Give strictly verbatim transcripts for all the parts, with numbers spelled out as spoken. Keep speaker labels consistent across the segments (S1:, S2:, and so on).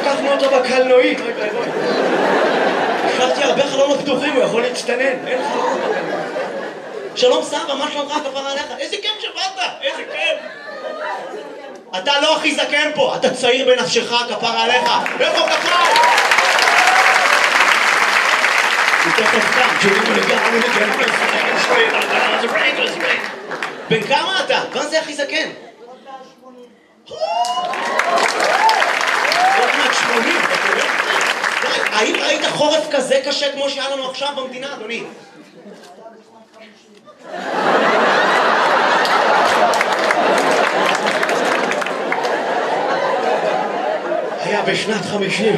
S1: לקחנו אותו בקלנועית. השארתי הרבה חלונות פתוחים, הוא יכול להצטנן. אין חלונות בקלנועית. שלום סבא, מה שלומך כפרה עליך? איזה כיף שבאת, איזה כיף. אתה לא הכי זקן פה, אתה צעיר בנפשך כפרה עליך. איפה כפרה? הוא תכף קם, תשאולים לגמרי לגמרי לגמרי. בן כמה אתה? מה זה הכי זקן? עוד מעט שמונים, האם ראית חורף כזה קשה כמו שהיה לנו עכשיו במדינה, אדוני? היה בשנת חמישים.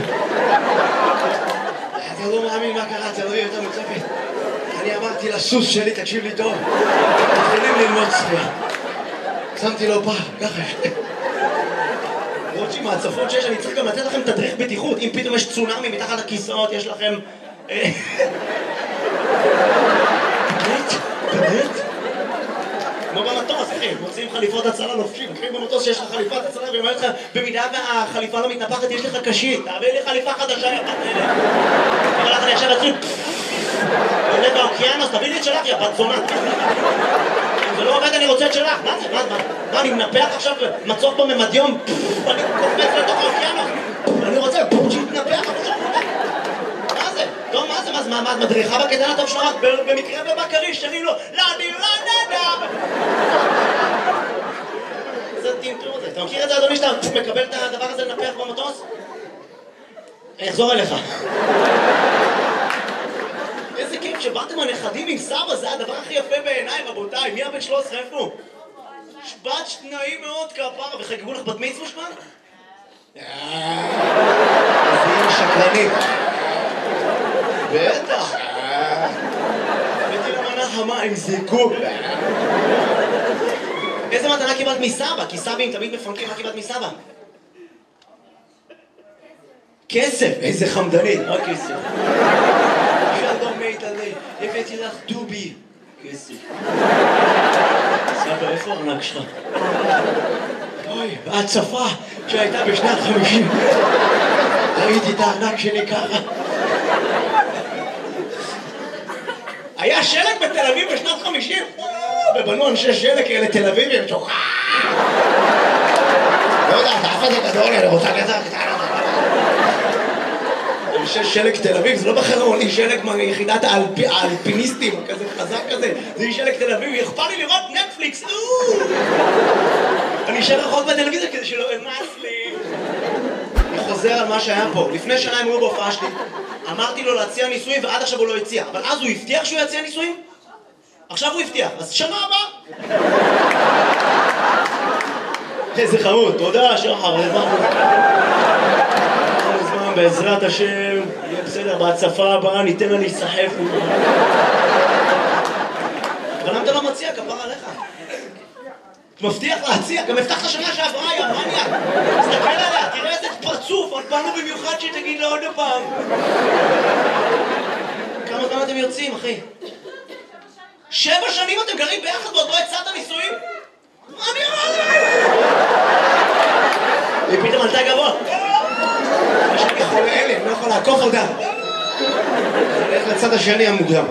S1: אתה לא מאמין מה קרה, אתה לא יהיה יותר מצפת. אני אמרתי לסוס שלי, תקשיב לי טוב, מתחילים ללמוד שחייה. שמתי לו פעם, ככה. רוטשי, מהצפות שיש, אני צריך גם לתת לכם תדריך בטיחות. אם פתאום יש צונאמי מתחת לכיסאות, יש לכם... באמת? באמת? כמו במטוס, אחי, מוצאים חליפות הצלה לובשים. אחי, במטוס שיש לך חליפת הצלה, ואומר לך, במידה והחליפה לא מתנפחת, יש לך קשית. תעביר לי חליפה חדשה, יא בת אלה. אבל לך אני עכשיו אתחיל... עולה באוקיינוס, תביא לי את שלך, יא בת זונה. אם זה לא עובד, אני רוצה את שלך. מה זה? מה? מה? אני מנפח עכשיו מצוף בממדיום? אני קופץ לתוך האוקיינוס. אני רוצה שיתנפח, אבל שם נפח. מה זה? טוב, מה זה? מה את מדריכה בקטן הטוב שלך? במקרה ובקריש, שרים לו, לא, אני לא נדע. זה טמטום הזה. אתה מכיר את זה, אדוני, שאתה מקבל את הדבר הזה לנפח במטוס? אני אחזור אליך. איזה כיף שבאתם הנכדים עם סבא, זה הדבר הכי יפה בעיניי, רבותיי. מי הבן שלוש עשרה, איפה הוא? שבת נעים מאוד כפרה, וחגגו לך בת מצווה שמן? אז היא שקרנית. בטח. הבאתי למנה חמה עם זיקוק. איזה מתנה קיבלת מסבא? כי סבים תמיד מפנקים, מה קיבלת מסבא? כסף, איזה חמדנית, רק כסף. שלום מית עלי, הבאתי לך דובי. כסף. סבא, איפה הארנק שלך? אוי, בהצפה שהייתה בשנת חמישים. ראיתי את הארנק שלי ככה. היה שלג בתל אביב בשנת חמישים. ובנו אנשי שלג כאלה תל אביבים. לא יודע, אתה אף אחד גדול, אני רוצה כזה קטנה. אנשי שלג תל אביב, זה לא בחרון, היא שלג מיחידת האלפיניסטים, כזה חזק כזה. זה היא שלג תל אביב, אכפת לי לראות נטפליקס. אני אשאר רחוק בטלוויזיה כדי שלא אמס לי. אני חוזר על מה שהיה פה. לפני שנה הם היו בהופעה שלי. אמרתי לו להציע ניסויים ועד עכשיו הוא לא הציע. אבל אז הוא הבטיח שהוא יציע ניסויים? עכשיו הוא הבטיח. אז שנה הבאה. איזה חמוד. תודה, שחר. בעזרת השם, יהיה בסדר, בהצפה הבאה ניתן לה להיסחף. אבל למה אתה לא מציע, כפרה עליך? מבטיח להציע, גם הבטחת שנה שעברה, יא מניה. תסתכל עליה, תראה איזה פרצוף, עוד באנו במיוחד שתגיד לה עוד פעם. כמה זמן אתם יוצאים, אחי? שבע שנים אתם גרים ביחד ועוד לא הצעת נישואים? מה אני אומר לך? היא פתאום עלתה גבוה. יש לי חולה אלה, אני לא יכול לעקוף אותה. הולך לצד השני המוקדם.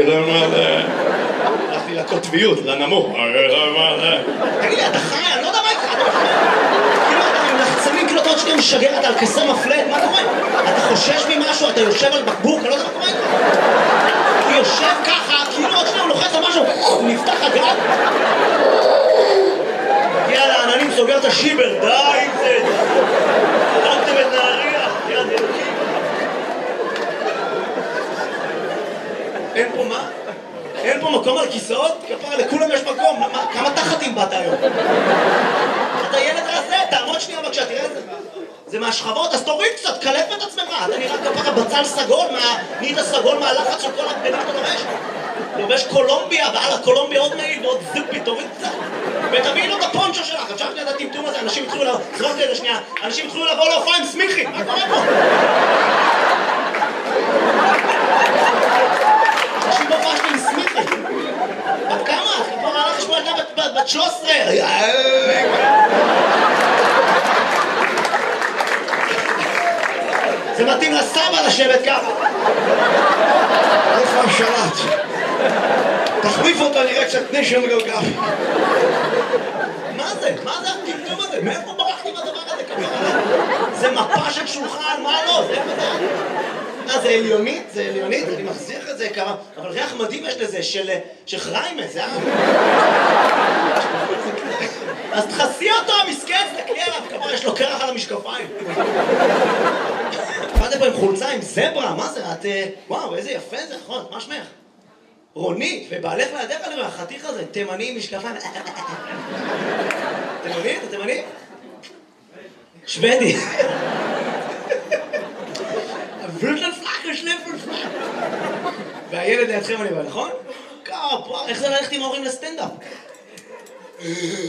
S1: הלכתי לקוטביות, לנמוך. תגיד לי, אתה חי? אני לא יודע מה איתך. כאילו אתה עם לחצנים, כאילו אתה עוד שנייה משגר, אתה על כסר מפלט, מה קורה? אתה חושש ממשהו, אתה יושב על בקבוק, אני לא יודע מה קורה איתך. הוא יושב ככה, כאילו עוד שנייה הוא לוחץ על משהו, הוא נפתח הגל. מגיע לעננים, סוגר את השיבר, די עם זה. דאגתם את נהריה, יד אלוקים. אין פה מה? אין פה מקום על כיסאות? כפרה, לכולם יש מקום. כמה תחתים באת היום? אתה ילד רזה, תעמוד שנייה בבקשה, תראה את זה. זה מהשכבות, אז תוריד קצת, קלף את עצמך. אתה נראה כפרה בצל סגול, נהיית סגול מהלחץ של כל הבגדים שאתה לובש. לובש קולומביה, ועל הקולומביה עוד מעיל ועוד זיפי, תוריד קצת. ותביאי לו את הפונצ'ו שלך, עכשיו שנייה את הטמטום הזה, אנשים התחילו לבוא, זרוק לזה שנייה, אנשים התחילו לבוא להופעה עם סמיכי, מה קורה פה? אנשים בהופעה שלי עם סמיכי. בת כמה? כבר הלך לשמוע ילדה בת שלוש עשרה. זה מתאים לסבא לשבת ככה. איפה השלט? תחליף אותו, נראה קצת נשם גלגל. מה זה? מה זה הטמטום הזה? מאיפה ברחתי בדבר הזה? זה מפה של שולחן, מה לא? זה בדרך. אה, זה עליונית? זה עליונית? אני מחזיר את זה כמה... אבל ריח מדהים יש לזה, של חריימה, זה היה... אז תחסי אותו, המסכן, תקלי עליו, כבר יש לו קרח על המשקפיים. באתם פה עם חולצה, עם זברה, מה זה? את... וואו, איזה יפה זה, נכון, מה שמך? רונית, ובעלך לידך אני רואה, החתיך הזה, תימני עם משקפיים. תימני? אתה תימני? שוודי. והילד לידכם אני רואה, נכון? כפרה, איך זה ללכת עם ההורים לסטנדאפ? איך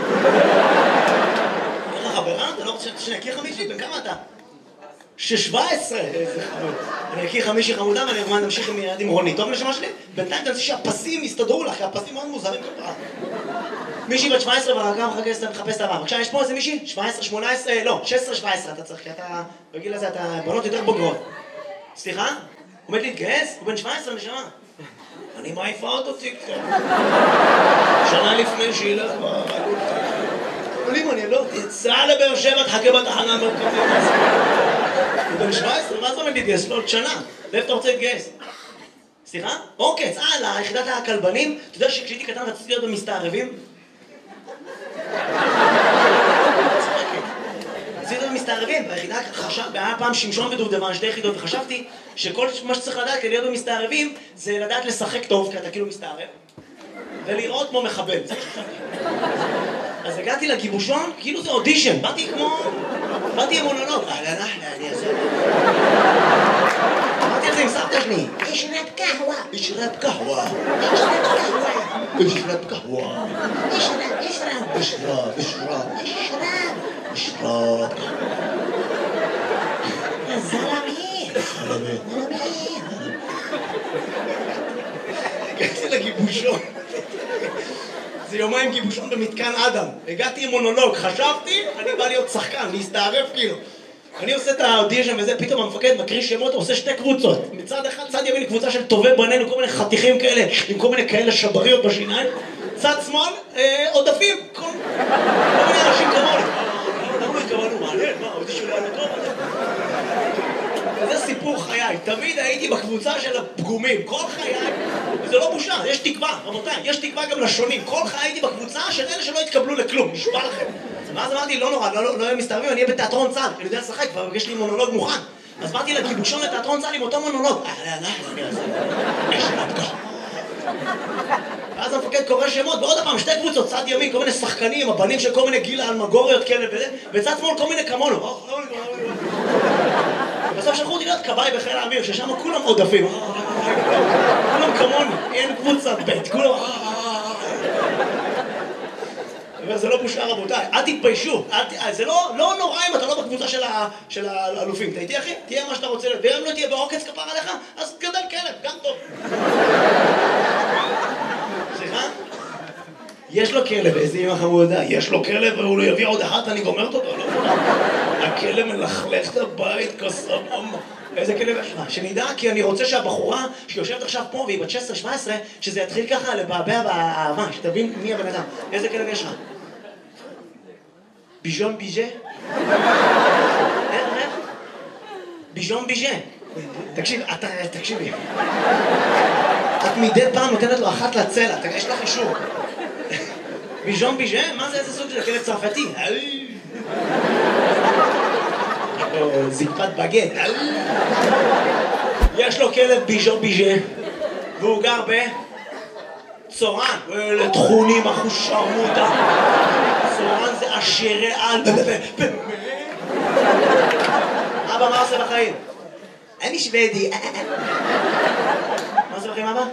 S1: החברה? אתה לא רוצה שנכיר חמישי? בן כמה אתה? שש-שבע עשרה! איזה חמוד. אני אכיר חמישי חמודה ואני כמובן נמשיך עם רונית. טוב לשמה שלי? בינתיים תנסי שהפסים יסתדרו לך, כי הפסים מאוד מוזרים כפרה. מישהי בת שבע עשרה והרגע מחפש את הבא. בבקשה, יש פה איזה מישהי? שבע עשרה, שמונה עשרה, לא, שש עשרה שבע עשרה אתה צריך, כי אתה, בגיל הזה אתה בנות יותר בוגרות. סליחה? עומד להתגייס? הוא בן שבע עשרה נשמה. אני מעיפה אותו ציקצה. שנה לפני שילך ברגות. עולים אני לא, תצא לבאר שבע, תחכה בתחנה מרכבים. הוא בן שבע עשרה, מה זה עומד להתגייס? לא עוד שנה. ואיפה אתה רוצה להתגייס? סליחה? אוקיי, צאה ליחידת הכלבנים. אתה יודע שכשהייתי קטן רציתי להיות במסתערבים? רציתי להיות במסתערבים. ביחידה היה פעם שמשון ודובדבן, שתי יחידות, וחשבתי שכל מה שצריך לדעת כדי להיות במסתערבים זה לדעת לשחק טוב, כי אתה כאילו מסתערב, ולראות כמו מחבל. אז הגעתי לגיבושון, כאילו זה אודישן. באתי כמו... באתי עם מונולוג. אהלן אחלה, אני אעשה... אמרתי על זה עם סבתא שלי. אשרב קהווה. אשרב קהווה. אשרב קהווה. אשרב קהווה. אשרב, אשרב. אשרב, אשרב. אשרב. אשרב. זלמי. זלמי. זלמי. הגעתי לגיבושון. זה יומיים גיבושון במתקן אדם. הגעתי עם מונולוג. חשבתי, אני בא להיות שחקן, להסתערף כאילו. אני עושה את האודישן וזה, פתאום המפקד מקריא שמות, עושה שתי קבוצות. מצד אחד, צד ימין קבוצה של טובי בנינו, כל מיני חתיכים כאלה, עם כל מיני כאלה שבריות בשיניים. צד שמאל, עודפים, כל מיני אנשים כמוני. למה לא התכוונו? מעניין, מה, האודישן היה טוב? וזה סיפור חיי. תמיד הייתי בקבוצה של הפגומים. כל חיי, וזה לא בושה, יש תקווה, רבותיי, יש תקווה גם לשונים. כל חיי הייתי בקבוצה של אלה שלא התקבלו לכלום, נשבע לכם. ואז אמרתי, לא נורא, לא יהיה מסתערבים, אני אהיה בתיאטרון צה"ל, אני יודע לשחק, כבר יש לי מונולוג מוכן. אז באתי לגיבושון לתיאטרון צה"ל עם אותו מונולוג. ואז המפקד קורא שמות, ועוד הפעם, שתי קבוצות, צד ימין, כל מיני שחקנים, הבנים של כל מיני גיל אלמגוריות כאלה וזה, וצד שמאל כל מיני כמונו. בסוף שלחו אותי להיות כבאי בחיל האוויר, ששם כולם עודפים. כולם כמוני, אין קבוצת בית, כולם... וזה לא בושה רבותיי, אל תתביישו, זה לא נורא אם אתה לא בקבוצה של האלופים, אתה איתי אחי? תהיה מה שאתה רוצה, ואם לא תהיה בעוקץ כפר עליך, אז גדל כלב, גם טוב. סליחה? יש לו כלב, איזה אמא חמודה, יש לו כלב והוא לא יביא עוד אחת, אני גומרת אותו, לא? הכלב מלכלך את הבית כסבבה. איזה כלב יש לך? שנדע, כי אני רוצה שהבחורה שיושבת עכשיו פה והיא בת שש עשרה שבע עשרה, שזה יתחיל ככה לבעבע באהבה, שתבין מי הבן אדם. איזה כלב יש לך? ביז'ון ביז'ה? איך, איך? ביז'ון ביז'ה. תקשיב, אתה, תקשיבי. את מדי פעם נותנת לו אחת לצלע, יש לך אישור. ביז'ון ביז'ה? מה זה, איזה סוג של כלב צרפתי? זקפת בגט. יש לו כלב ביז'ון ביז'ה והוא גר בצורן. אלה תכונים אחוש שרמוטה. צורן זה עשירי על. אבא, מה עושה בחיים? אני שוודי. מה עושה בחיים אבא?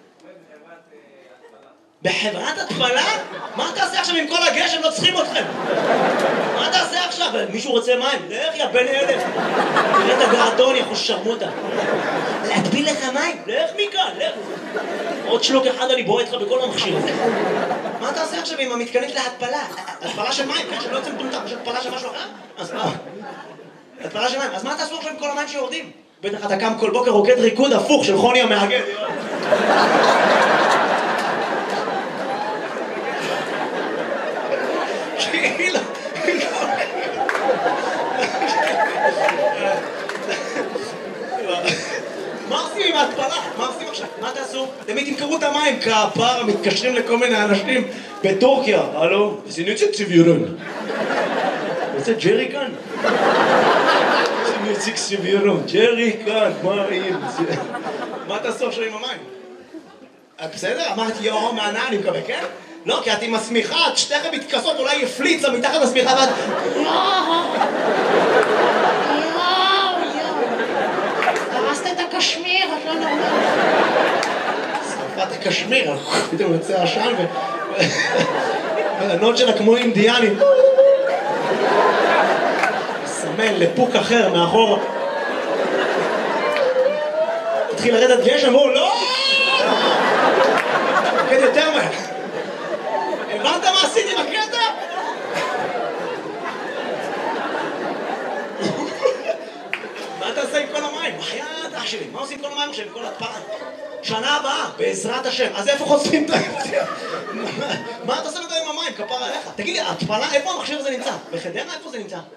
S1: בחברת התפלה? מה תעשה עכשיו עם כל הגשם? לא צריכים אתכם. מה תעשה עכשיו? מישהו רוצה מים? לך יא בן אלף. תראה את הגרדון, יא חוש שרמוטה. להטביל לך מים? לך מכאן, לך. עוד שלוק אחד אני בועט לך בכל המכשיר הזה. מה תעשה עכשיו עם המתקנית להתפלה? התפלה של מים, כן? שלא יוצא מטומטם, יש התפלה של משהו אחר? אז מה? התפלה של מים. אז מה תעשו עכשיו עם כל המים שיורדים? בטח אתה קם כל בוקר רוקד ריקוד הפוך של חוני המאגד. כאילו... מה עושים עם ההתפלה? מה עושים עכשיו? מה תעשו? תמיד תמכרו את המים כפר, מתקשרים לכל מיני אנשים בטורקיה. הלו? סינוצ'ת ציביורון. רוצה ג'רי כאן? סינוצ'ת ציביורון. ג'רי כאן, מה עם זה? מה תעשו עכשיו עם המים? בסדר? אמרתי יאו מענה, אני מקווה, כן? לא, כי את עם השמיכה, את שתיכם מתכסות, אולי יפליצה מתחת לשמיכה ואת...
S2: הרסת את הקשמיר, את לא נורמלית.
S1: שרפת הקשמיר, פתאום יוצא עשן ו... הנוד שלה כמו אינדיאנים. סמל לפוק אחר מאחור. התחיל לרדת גשם, אמרו, לא! תקד יותר מהר. הבנת מה עשיתי בקטע? מה תעשה עם כל המים? בחייאת אח שלי, מה עושים עם כל המים עכשיו, עם כל התפלה? שנה הבאה, בעזרת השם. אז איפה חושפים את ההפתיע? מה אתה עושה עם המים? כפר עליך. תגיד לי, התפלה, איפה המכשיר הזה נמצא? בחדרה, איפה זה נמצא?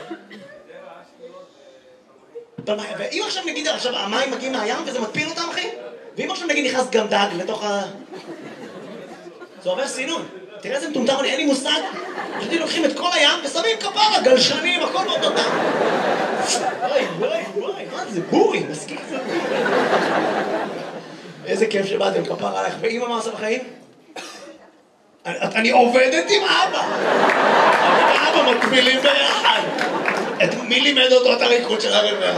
S1: ואם עכשיו נגיד, עכשיו המים מגיעים מהים וזה מטפיל אותם, אחי? ואם עכשיו נגיד נכנס גם דג לתוך ה... זה עובר סינון. תראה איזה מטומטם, אין לי מושג. פשוט לוקחים את כל הים ושמים כפרה, גלשנים, הכל באותו דם. וואי, וואי, וואי, מה זה? בורי, מסכים זה בורי. איזה כיף שבאתם, כפרה עליך. ואמא מה עושה בחיים? אני עובדת עם אבא. אבא מקבילים ביחד. מי לימד אותו את הריקוד של הרבר?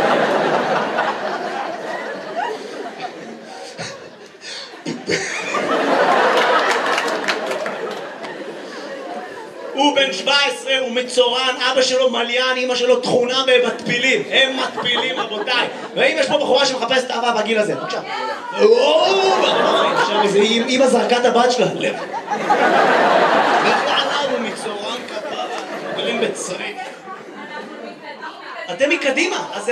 S1: הוא בן שבע עשרה, הוא מצורן, אבא שלו מליין, אמא שלו תכונה במטפילים. הם מטפילים, רבותיי. ואם יש פה בחורה שמחפשת אהבה בגיל הזה, בבקשה. אמא זרקה את הבת שלה, לב. ועליו הוא מצורן כפרה, גרים בצריף. אתם מקדימה, אז...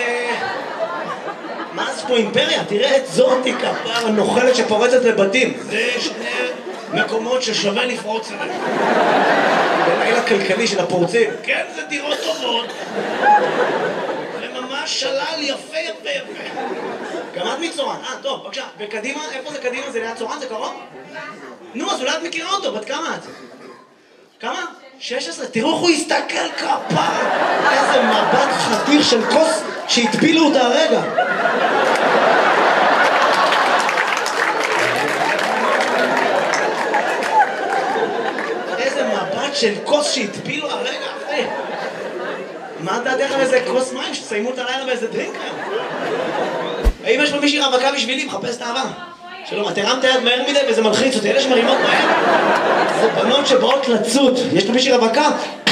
S1: מה זה פה אימפריה? תראה את זאתי כפרה נוחלת שפורצת לבתים. זה שני מקומות ששווה לפרוץ אליהם. בליל הכלכלי של הפורצים. כן, זה דירות טובות. זה ממש שלל יפה יפה יפה. גם את מצורן. אה, טוב, בבקשה. וקדימה, איפה זה קדימה? זה ליד צורן? זה קרוב? נו, אז אולי את מכירה אותו. בת כמה את? כמה? שש עשרה. תראו איך הוא הסתכל כפרה. איזה מבט חתיר של כוס שהטפילו אותה הרגע. של כוס שהטפילו הרגע, אחי. מה דעתך על איזה כוס מים שתסיימו את הלילה באיזה דרינק היום? האם יש פה מישהי רווקה בשבילי? מחפש את האהבה. שלום, את הרמת היד מהר מדי וזה מלחיץ אותי. אלה שמרימות מהר. זה בנות שבאות לצוד. יש פה מישהי רווקה?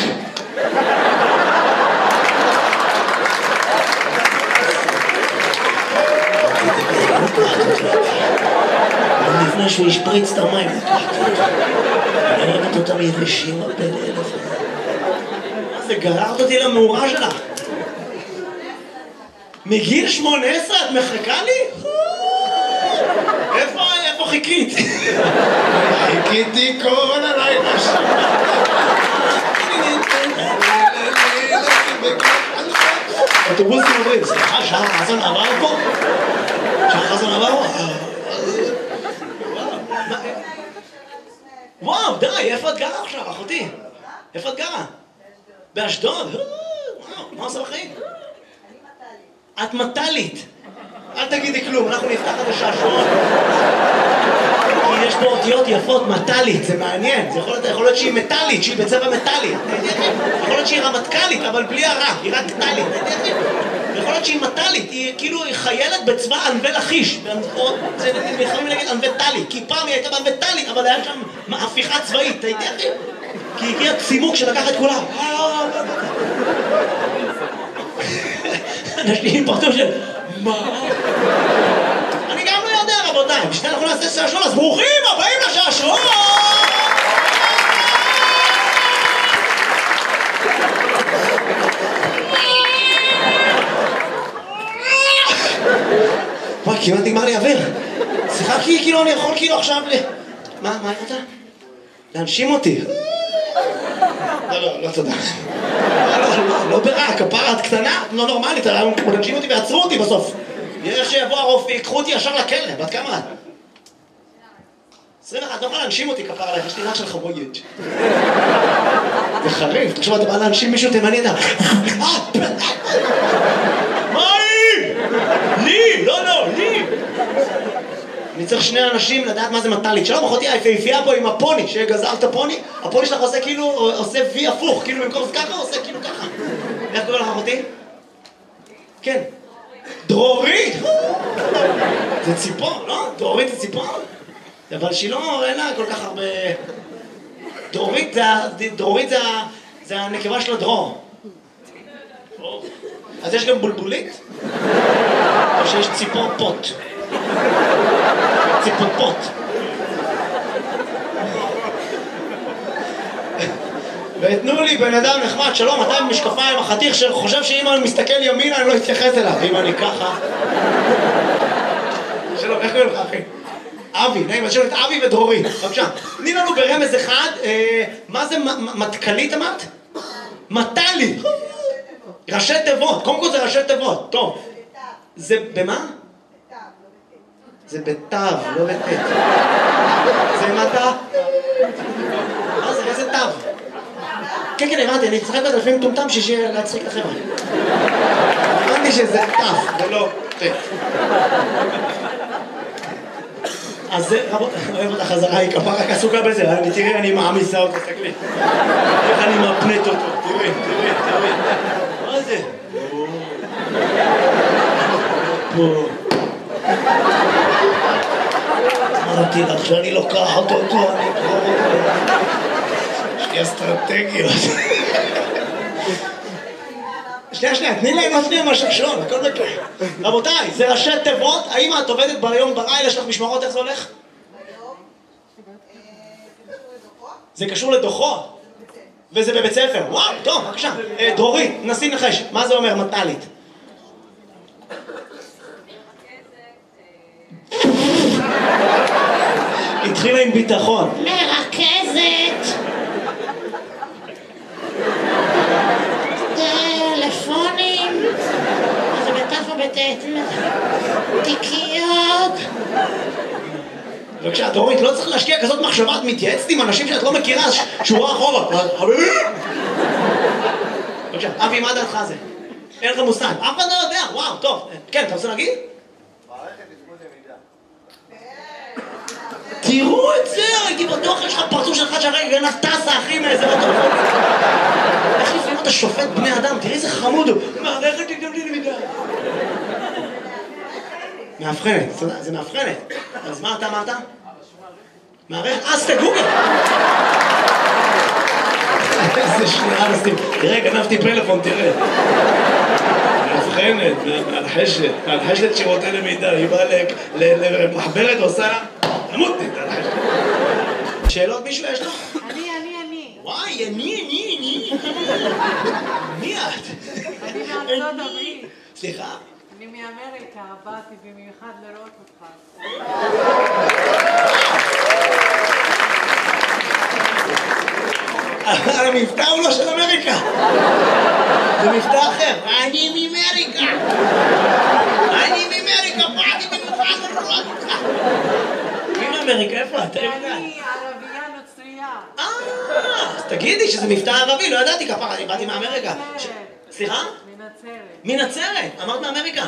S1: לפני שהוא ישפריץ את המים. אני אוהבת אותם יבשים הרבה לאלף. מה זה, גררת אותי למאורה שלך? מגיל שמונה עשרה את מחכה לי? איפה, איפה חיכית? חיכיתי כל הלילה שם. אוטובוסים עוברים, סליחה, שעה חסן עבר פה? שעה חסן עבר פה? וואו, די, איפה את גרה עכשיו, אחותי? איפה את גרה? באשדוד? וואו, מה עושה בחיים? את מטלית. אל תגידי כלום, אנחנו נפתח את השעשועון. כי יש פה אותיות יפות, מטלית, זה מעניין. זה יכול להיות שהיא מטלית, שהיא בצבע מטלי. יכול להיות שהיא רמטכלית, אבל בלי הרע, היא רק טלית. יכול להיות שהיא מטלית, היא כאילו חיילת בצבא ענבי לחיש. זה יכולים להגיד ענבי טלי, כי פעם היא הייתה בענבי טלי, אבל היה שם הפיכה צבאית, אתה יודע אחי? כי הגיע צימוק שלקח את כולם. אנשים פרטו של... מה? אני גם לא יודע, רבותיי. בשביל אנחנו נעשה שעשועון, אז ברוכים הבאים לשעשועון! כמעט נגמר לי אוויר. שיחקתי כאילו אני יכול כאילו עכשיו ל... מה, מה אתה? להנשים אותי. לא, לא, לא תודה. לא, לא, לא, לא ברע, כפרה את קטנה, לא נורמלית, להנשים אותי ועצרו אותי בסוף. איך שיבוא הרופא, יקחו אותי ישר לכלא, בת כמה את? עשרים ואחת, לא יכולה להנשים אותי כפרה עליך, יש לי רק של חבויג'. זה חריף, תחשוב, אתה בא להנשים מישהו תימני, אתה... מה לי? לי, לא, לא, לי. אני צריך שני אנשים לדעת מה זה מטלית. שלום, אחותי היפהפייה פה עם הפוני, שגזר את הפוני, הפוני שלך עושה כאילו, עושה וי הפוך, כאילו במקום זה ככה, עושה כאילו ככה. איך קורא לך אחותי? כן. דרורית! זה ציפור, לא? דרורית זה ציפור? אבל שהיא לא, אין לה כל כך הרבה... דרורית זה, דרורית זה, זה הנקבה של הדרור. אז יש גם בולבולית? או שיש ציפור פוט? ציפור פוט. ותנו לי בן אדם נחמד, שלום, אתה עם משקפיים, החתיך שחושב שאם אני מסתכל ימינה אני לא אתייחס אליו, אם אני ככה. שלום, איך קוראים לך אחי? אבי, נעים, אז שלום את אבי ודרורית, בבקשה. תני לנו ברמז אחד, מה זה מתכלית אמרת? מטלית. ראשי תיבות, קודם כל זה ראשי תיבות, טוב. זה במה? זה בתו, לא בתת. זה מטה? מה זה, איזה תו? כן, כן, הבנתי, אני צחק עוד לפעמים טומטם שיהיה להצחיק את החברה. הבנתי שזה תו, ולא תת. אז זה, רבות, אוהב אותה חזרה, היא כפה רק עסוקה בזה, תראי, אני מעמיסה אותה, תסתכלי. איך אני מפנט אותו, תראי, תראי, תראי. מה זה? פה. אמרתי לך שאני לוקחת אותו, אני אקרור אותו. יש לי אסטרטגיות. שנייה, שנייה, תני להם להפניע מהשקשון, הכל בקר. רבותיי, זה ראשי תיבות, האם את עובדת ביום בלילה, יש לך משמרות, איך זה הולך?
S3: ביום, זה קשור לדוחות.
S1: זה קשור לדוחות? וזה בבית ספר, וואו, טוב, בבקשה. דרורית, נסי נחש, מה זה אומר מטלית? התחילה עם ביטחון.
S2: מרכזת. טלפונים. זה בתף ובתת. תיקיות.
S1: בבקשה, דרורית, לא צריך להשקיע כזאת מחשבה, את מתייעצת עם אנשים שאת לא מכירה, שורה אחורה. חביבי! בבקשה, אבי, מה דעתך זה? אין לך מושג. אף אחד לא יודע, וואו, טוב. כן, אתה רוצה להגיד? תראו את זה, הייתי בטוח, יש לך פרצוף שלך שהרגע גנב טסה, אחי, מאיזה בטוח. איך לפעמים אתה שופט בני אדם? תראי איזה חמוד הוא. מערכת תגדם לי למידה. מאבחנת, זה מאבחנת. אז מה אתה אמרת? מערכת, אז תגוגל. איזה שנייה, נסים. תראה, גנבתי פלאפון, תראה. מאבחנת, מהלחשת, מהלחשת שירותי למידה. היא באה למחברת, עושה... תמותי, תלחשת. שאלות מישהו יש לו?
S3: אני, אני, אני.
S1: וואי, אני, אני, אני. מי את?
S3: אני מארצות הברית.
S1: סליחה?
S3: אני מאמריקה, באתי במיוחד לראות אותך.
S1: המבטא הוא לא של אמריקה. זה מבטא אחר. אני מאמריקה. אני מאמריקה, באתי במיוחד לראות אותך. מי מאמריקה? איפה את?
S3: אני ערבייה נוצרייה.
S1: אה, אז תגידי שזה מבטא ערבי, לא ידעתי כפרה, אני באתי מאמריקה. סליחה?
S3: מנצרת.
S1: מנצרת? אמרת מאמריקה.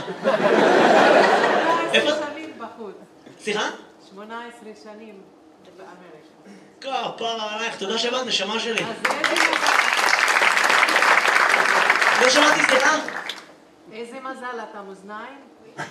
S1: איפה?
S3: שמונה עשרה שנים בחוץ.
S1: סליחה?
S3: שמונה עשרה שנים באמריקה.
S1: כפרה עלייך, תודה שבאת, נשמה שלי.
S3: אז איזה מזל.
S1: לא שמעתי, סליחה?
S3: איזה מזל, אתה מאזניים?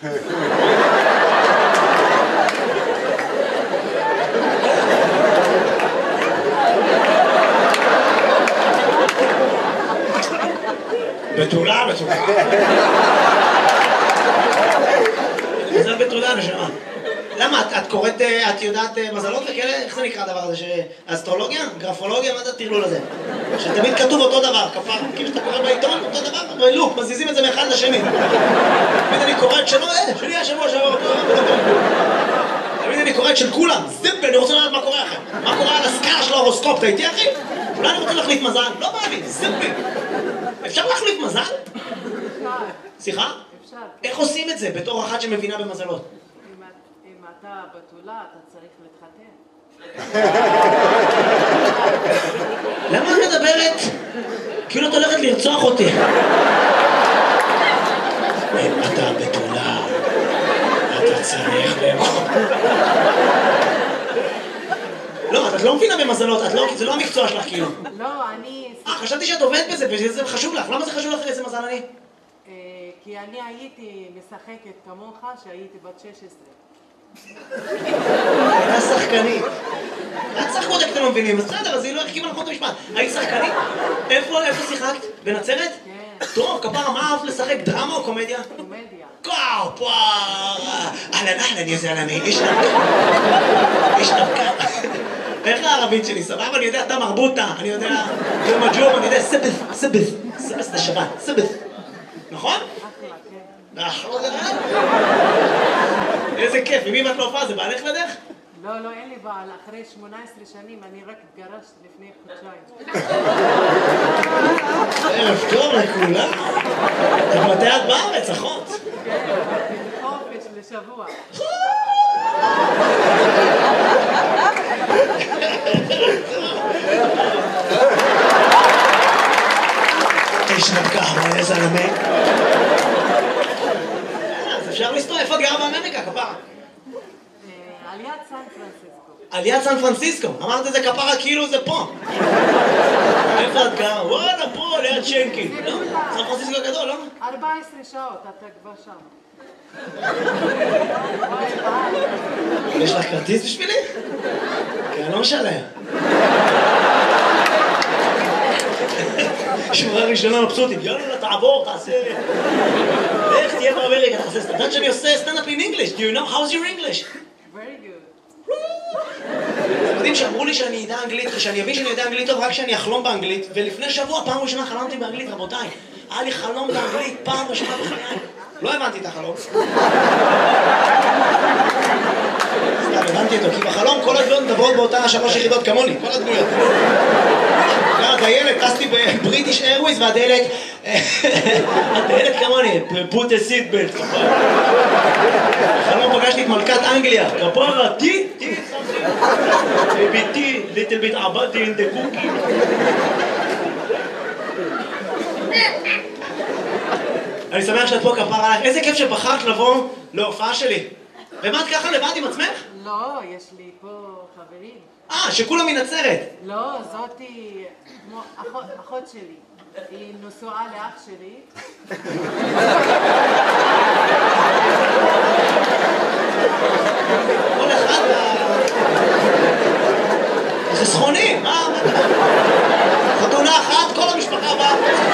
S1: בתולה, בתולה. זה בתולה, נשמה. למה? את קוראת, את יודעת מזלות וכאלה? איך זה נקרא הדבר הזה? אסטרולוגיה? גרפולוגיה? מה זה הטרלול הזה? שתמיד כתוב אותו דבר, כפר. כאילו שאתה קורא בעיתון, אותו דבר, אבל לא, מזיזים את זה מאחד לשני. תמיד אני קוראת שלא, אה, שלי השבוע שבוע, אותו דבר. תמיד אני קוראת של כולם, זיפ, אני רוצה לדעת מה קורה לכם. מה קורה על הסקאלה של ההורוסקופ, אתה איתי אחי? אולי אני רוצה להחליף מזל? לא בא לי, זיפ. אפשר להחליף מזל?
S3: אפשר.
S1: סליחה?
S3: אפשר.
S1: איך עושים את זה בתור אחת שמבינה במזלות?
S3: אם את- אם אתה בתולה, אתה צריך להתחתן.
S1: למה את מדברת? כאילו את הולכת לרצוח אותי. אם אתה בתולה, אתה צריך לאכול. לא, את לא מבינה במזלות, את לא, זה לא המקצוע שלך כאילו.
S3: לא, אני...
S1: אה, חשבתי שאת עובדת בזה וזה חשוב לך. למה זה חשוב לך איזה מזל אני?
S3: אה, כי אני הייתי משחקת כמוך שהייתי בת שש עשרה.
S1: הייתה שחקנית. את שחקו אותה כי אתם לא מבינים, אז בסדר, אז היא לא החכימה נכון את המשפט. היית שחקנית? איפה, איפה שיחקת? בנצרת?
S3: כן.
S1: טוב, כפרה, מה אהבת לשחק? דרמה או קומדיה?
S3: קומדיה.
S1: קואו, פואו, אהלן, אהלן, יא זלמי, איש נבקה. איש נבקה. איך הערבית שלי, סבבה? אני יודע, אתה מרבוטה, אני יודע, יום הג'ום, אני יודע, סבס, סבס, סבס זה שבת, סבס. נכון?
S3: אחלה, כן.
S1: נכון, איזה כיף, עם מי ואת לא הופעה? זה בעלך לדרך?
S3: לא, לא, אין לי בעל. אחרי שמונה עשרה שנים אני רק התגרשת לפני חודשיים.
S1: ערב טוב לכולם. מתי את בארץ, אחות?
S3: כן, חופש לשבוע.
S1: איש נבקה, אבל איזה זלמי. אז אפשר לסתור, איפה את גרה באמריקה, כפרה?
S3: אה, על יד סן פרנסיסקו.
S1: על יד סן פרנסיסקו. אמרת את זה כפרה כאילו זה פה. איפה את גרה? וואלה, פה, ליד שנקין. לא? סן פרנסיסקו גדול, לא?
S3: ארבע עשרה שעות אתה כבר שם.
S1: יש לך כרטיס בשבילי? כי אני לא משלם. שורה ראשונה מבסוטית, יאללה, תעבור, תעשה... איך תהיה באמריקה, תעשה... אתה יודעת שאני עושה סטנדאפ in English? Do you know? How's your English?
S3: Very good.
S1: אתם יודעים שאמרו לי שאני אדע אנגלית, ושאני אבין שאני יודע אנגלית טוב רק כשאני אחלום באנגלית, ולפני שבוע, פעם ראשונה חלמתי באנגלית, רבותיי. היה לי חלום באנגלית, פעם ראשונה בחיי. לא הבנתי את החלום. סתם, הבנתי אותו, כי בחלום כל הדמויות מדברות באותה שלוש יחידות כמוני, כל הדמויות. הדיילת, טסתי בבריטיש איירווייז והדיילת... הדיילת כמוני, put a seat belt. בחלום פגשתי את מלכת אנגליה, כפרה, טי, טי, ביתי, little bit עבדתי in the cookie. אני שמח שאת פה כפרה עליך, איזה כיף שבחרת לבוא להופעה שלי. ומה את ככה לבד עם עצמך?
S3: לא, יש לי פה חברים.
S1: אה, שכולם מנצרת.
S3: לא, זאתי כמו אחות, אחות שלי. היא נשואה לאח שלי.
S1: כל אחד... חסכונים, מה? חתונה אחת, כל המשפחה באה.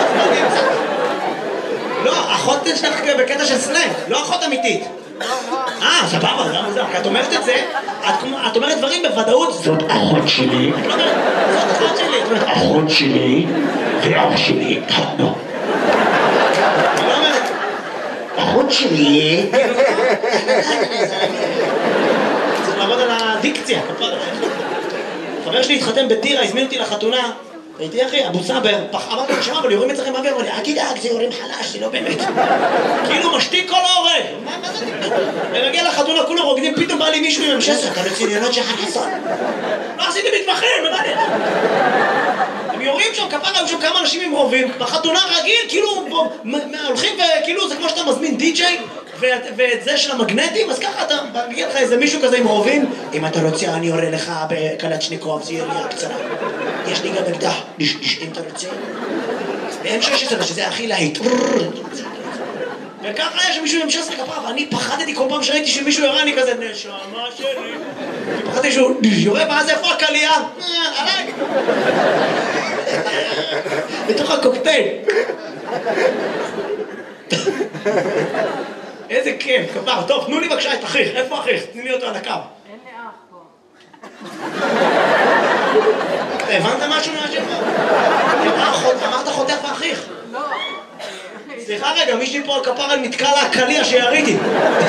S1: לא, אחות שלך בקטע של סלנג, לא אחות אמיתית. אה, סבבה, למה זה? כי את אומרת את זה, את אומרת דברים בוודאות.
S4: זאת אחות שלי,
S1: את לא אומרת, זאת אחות שלי. את אומרת,
S4: אחות שלי ואח שלי התחתנו.
S1: אני לא אומרת,
S4: אחות שלי,
S1: צריך לעבוד על הדיקציה. חבר שלי התחתן בטירה, הזמין אותי לחתונה. הייתי אחי, אבו סאבר, אמרתי לו, שמע, אבל יורים אצלכם באוויר, אמר לי, אל תדאג, זה יורים חלש, זה לא באמת. כאילו משתיק כל ההורג. מה זה? ומגיע לחתונה, כולם רוקדים, פתאום בא לי מישהו עם המשסר, אתה בצניונות של חסון. לא עשיתי מתמחים, מה זה? הם יורים שם, כפרה, היו שם כמה אנשים עם רובים, בחתונה רגיל, כאילו, הולכים וכאילו, זה כמו שאתה מזמין די-ג'יי, ואת זה של המגנטים, אז ככה אתה, מגיע לך איזה מישהו כזה עם רובים, אם אתה רוצה, אני יורה לך בקלצ'ניקוב, זה ירייה קצרה. יש לי גם אקדח, אם אתה רוצה. ואם שש עשרה, שזה הכי להיט. וככה יש מישהו עם שש עשרה כפרה, ואני פחדתי כל פעם שראיתי שמישהו יורה, אני כזה, נשמה שלי. פחדתי שהוא יורה, ואז איפה הקלייה? עליי. בתוך הקוקטייל. איזה כיף, כפר. טוב, תנו לי בבקשה את אחיך. איפה אחיך? תני לי אותו על הקו.
S3: אין לי אח פה.
S1: הבנת משהו מהשם? אמרת חותך ואחיך.
S3: לא.
S1: סליחה רגע, מישהי פה על כפרה נתקע לה הקליע שיריתי.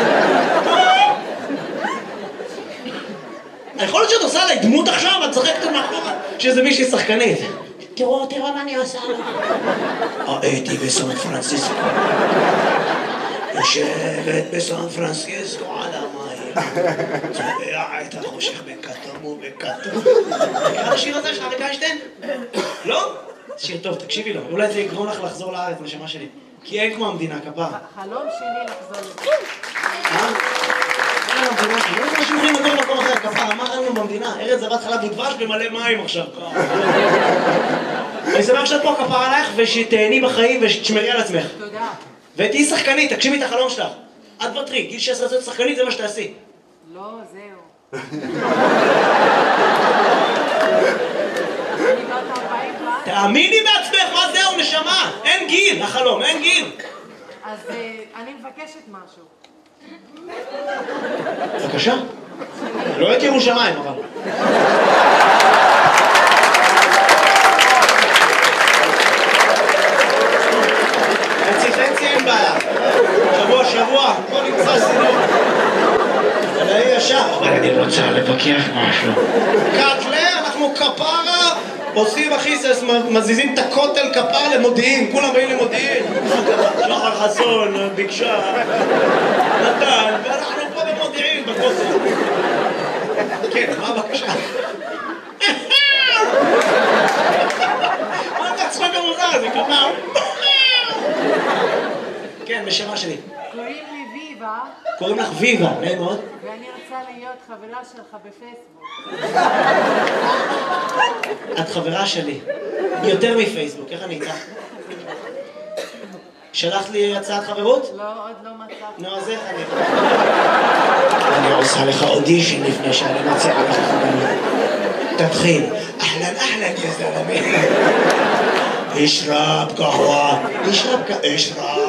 S1: יכול להיות שאת עושה עליי דמות עכשיו, את צוחקת מאחורה שזה מישהי שחקנית.
S2: תראו, תראו מה אני עושה לו.
S1: הייתי בסן פרנסיסקו. יושבת בסן פרנסיסקו על המים. צובע את החושך בכתום ובכתום. מכירה את השיר הזה של אריק איינשטיין? לא? שיר טוב, תקשיבי לו. אולי זה יגרום לך לחזור לארץ, נשמה שלי. כי אין כמו המדינה, כפרה.
S3: חלום שלי לחזור לזה.
S1: אה? אין לנו במדינה שלי. לא זה מה שאומרים לכל מקום אחר, כפרה. מה אין לנו במדינה? ארץ זבת חלב ודבש במלא מים עכשיו. אני שמח שאת פה כפרה עלייך ושתהני בחיים ושתשמרי על עצמך.
S3: תודה.
S1: ותהיי שחקנית, תגשימי את החלום שלך. את ותרי, גיל שש עשרה שחקנית זה מה שתעשי.
S3: לא, זהו. אני בת ארבעים ואז.
S1: תאמיני בעצמך, מה זהו, נשמה? אין גיל, החלום, אין גיל.
S3: אז אני מבקשת משהו.
S1: בבקשה. לא את ירושלים, אבל. חצי חצי אין בעיה. שבוע שבוע, בוא נמצא סינור. אבל אני ישר.
S4: אבל אני רוצה לבקש משהו.
S1: קטלה, אנחנו כפרה, עושים אחיסס, מזיזים את הכותל כפרה למודיעין, כולם באים למודיעין. שחר חסון, ביקשה, נתן, ואנחנו פה במודיעין, בכותל. כן, מה הבקשה? מה זה הצחוק המוזר הזה, כפרה? כן, בשמה שלי.
S3: קוראים לי ויבה,
S1: קוראים לך ויבה, נעים מאוד.
S3: ואני רוצה להיות חברה שלך בפייסבוק.
S1: את חברה שלי. יותר מפייסבוק, איך אני איתך? שלחת לי הצעת חברות?
S3: לא, עוד לא מצאתי.
S1: נו, אז איך אני... אני עושה לך אודישן לפני שאני מציעה לך חברות. תתחיל. אהלן, אהלן, יא זלמי. אשרב קהווה. אשרב קהווה. אשרב.